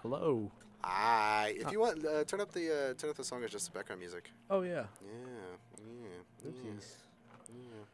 Hello. If you want, turn up the song as just the background music. Oh yeah. Yeah. Oopsies. Yeah.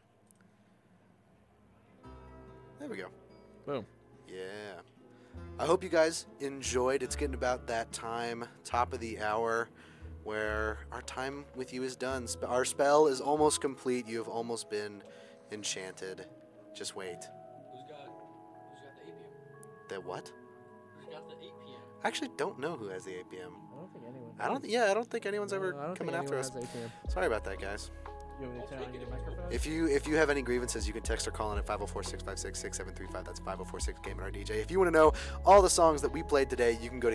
There we go. Boom. Yeah. I hope you guys enjoyed. It's getting about that time, top of the hour, where our time with you is done. Our spell is almost complete. You have almost been enchanted. Just wait. Who's got the 8 p.m.? The what? Who's got the 8 p.m.? I actually don't know who has the 8 p.m. I don't think anyone. I don't think anyone's ever coming after us. Has 8 p.m. Sorry about that, guys. You want me to turn on your microphone? If you have any grievances, you can text or call in at 504-656-6735. That's 504-6 KMNR DJ. If you want to know all the songs that we played today, you can go to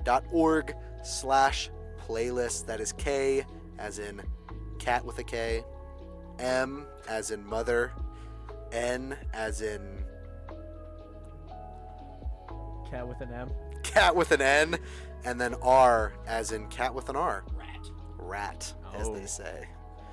kmnr.org/playlist. That is K as in cat with a K, M as in mother, N as in Cat with an M. cat with an N, and then R as in cat with an R. Rat. As Oh. they say.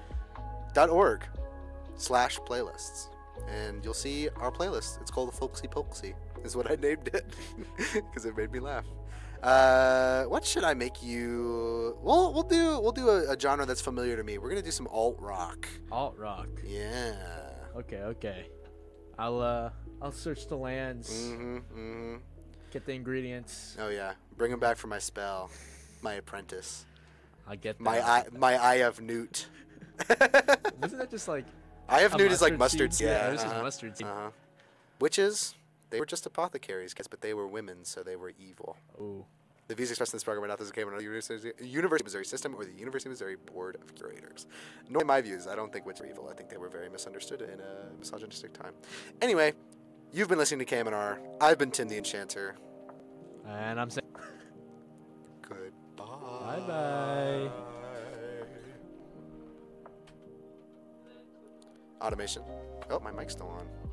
.org/playlists, and you'll see our playlist. It's called the Folksy Polksy, is what I named it, because it made me laugh. What should I make you? We'll do a genre that's familiar to me. We're gonna do some alt rock. Alt rock. Yeah. Okay. I'll search the lands. Get the ingredients. Oh yeah. Bring him back for my spell, my apprentice, I'll get my that. eye of Newt. Wasn't that just like Eye of a Newt is like mustard mustard seed? seed. Yeah, it was just mustard seed. Witches, they were just apothecaries, guys, but they were women, so they were evil. Oh. The views expressed in this program are not those came on the University of Missouri system or the University of Missouri Board of Curators. Nor my views. I don't think witches are evil. I think they were very misunderstood in a misogynistic time. Anyway, you've been listening to KMNR. I've been Tim the Enchanter. And I'm saying Goodbye. bye. Automation. Oh, my mic's still on.